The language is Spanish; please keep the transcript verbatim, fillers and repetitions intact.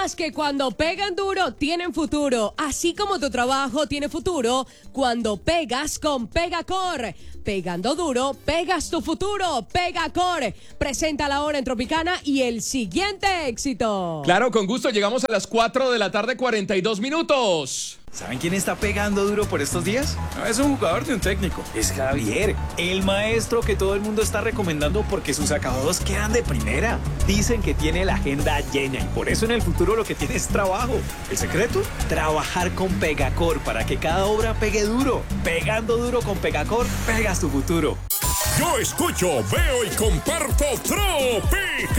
empresas que cuando pegan duro tienen futuro, así como tu trabajo tiene futuro cuando pegas con Pegacor. Pegando duro, pegas tu futuro. Pegacor presenta la hora en Tropicana y el siguiente éxito. Claro, con gusto, llegamos a las cuatro de la tarde, cuarenta y dos minutos. ¿Saben quién está pegando duro por estos días? No es un jugador de un técnico. Es Javier, el maestro que todo el mundo está recomendando porque sus acabados quedan de primera. Dicen que tiene la agenda llena y por eso en el futuro lo que tiene es trabajo. ¿El secreto? Trabajar con Pegacor para que cada obra pegue duro. Pegando duro con Pegacor, pegas tu futuro. Yo escucho, veo y comparto Tropicana.